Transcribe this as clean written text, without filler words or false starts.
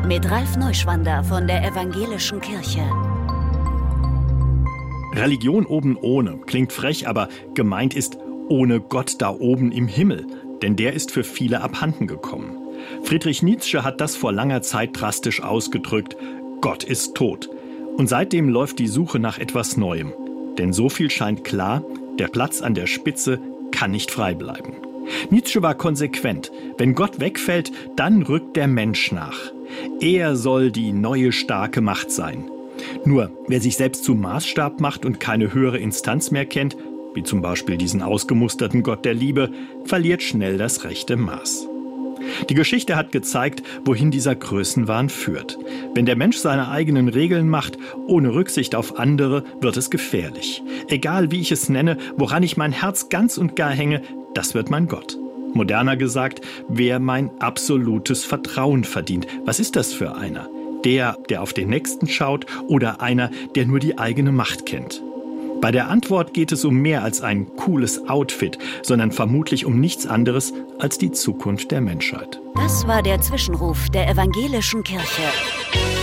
mit Ralf Neuschwander von der Evangelischen Kirche. Religion oben ohne klingt frech, aber gemeint ist ohne Gott da oben im Himmel, denn der ist für viele abhanden gekommen. Friedrich Nietzsche hat das vor langer Zeit drastisch ausgedrückt: Gott ist tot. Und seitdem läuft die Suche nach etwas Neuem. Denn so viel scheint klar: der Platz an der Spitze kann nicht frei bleiben. Nietzsche war konsequent. Wenn Gott wegfällt, dann rückt der Mensch nach. Er soll die neue starke Macht sein. Nur, wer sich selbst zum Maßstab macht und keine höhere Instanz mehr kennt, wie zum Beispiel diesen ausgemusterten Gott der Liebe, verliert schnell das rechte Maß. Die Geschichte hat gezeigt, wohin dieser Größenwahn führt. Wenn der Mensch seine eigenen Regeln macht, ohne Rücksicht auf andere, wird es gefährlich. Egal wie ich es nenne, woran ich mein Herz ganz und gar hänge, das wird mein Gott. Moderner gesagt, wer mein absolutes Vertrauen verdient. Was ist das für einer? Der auf den Nächsten schaut, oder einer, der nur die eigene Macht kennt? Bei der Antwort geht es um mehr als ein cooles Outfit, sondern vermutlich um nichts anderes als die Zukunft der Menschheit. Das war der Zwischenruf der Evangelischen Kirche.